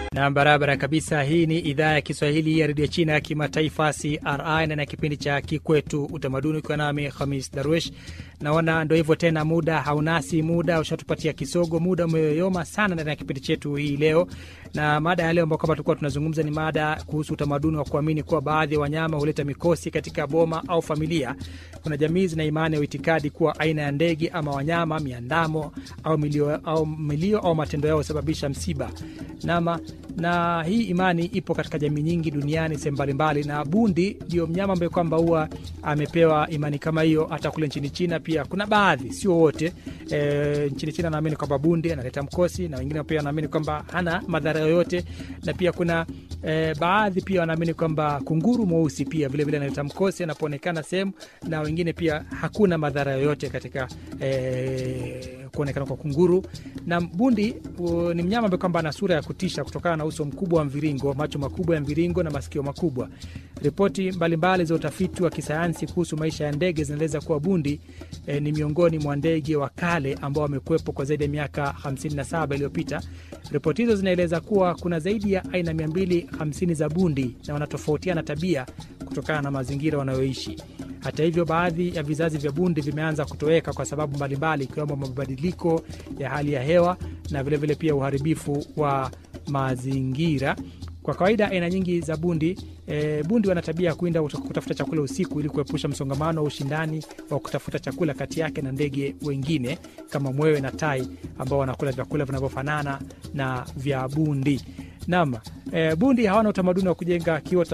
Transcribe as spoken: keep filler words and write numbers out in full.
Na barabara kabisa, hii ni idhaa ya Kiswahili ya Radio China ya Kimataifa C R I na na kipindi cha Kikwetu Utamaduni kwa nami Khamis Darwish. Naona ndio hivyo tena, muda haunasi, muda ushatupatia kisogo, muda umeyoyoma sana ndani ya kipindi chetu hii leo. Na mada ya leo ambayo kama tulikuwa tunazungumza ni mada kuhusu utamaduni wa kuamini kuwa baadhi ya wanyama huleta mikosi katika boma au familia. Kuna jamii zina imani au itikadi kuwa aina ya ndege ama wanyama, miandamo au milio au milio au matendo yao husababisha msiba. Nama na hii imani ipo katika jamii nyingi duniani sehemu mbalimbali, na bundi ndio mnyama ambaye kwamba huwa amepewa imani kama hiyo. Hata kule nchini China pia kuna baadhi, sio wote. E, nchini China naamini kwamba bundi analeta mkosi, na wengine pia wanaamini kwamba hana madhara yoyote. Na pia kuna e, baadhi pia wanaamini kwamba kunguru mweusi pia vile vile analeta mkosi anapoonekana sehemu, na wengine pia hakuna madhara yoyote katika e, kuonekana kwa kunguru. Na bundi u, ni mnyama ambaye kwamba ana sura ya kutisha kutokana na uso mkubwa wa mviringo, macho makubwa ya mviringo na masikio makubwa. Ripoti mbalimbali za utafiti wa kisayansi kuhusu maisha ya ndege zinaeleza kuwa bundi e, ni miongoni mwa ndege wa kale ambao wamekuwepo kwa zaidi ya miaka hamsini na saba iliyopita. Ripoti hizo zinaeleza kuwa kuna zaidi ya aina mia mbili hamsini za bundi na wanatofautiana tabia kutokana na mazingira wanayoishi. Hata hivyo, baadhi ya vizazi vya bundi vimeanza kutoweka kwa sababu mbalimbali, ikiwemo mabadiliko ya hali ya hewa na vile vile pia uharibifu wa mazingira. Kwa kawaida aina nyingi za bundi e, bundi wana tabia kuinda kutafuta chakula usiku ili kuepusha msongamano au ushindani wa kutafuta chakula kati yake na ndege wengine kama mwewe na tai ambao wanakula vyakula vinavyofanana na vya bundi. Naam, e, bundi hawana utamaduni wa kujenga kiota